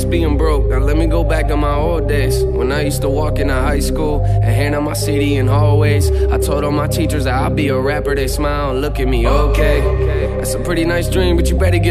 being broke. Now let me go back to my old days, when I used to walk into high school and hand out my CD in hallways. I told all my teachers that I'll be a rapper. They smile and look at me, okay. That's a pretty nice dream, but you better get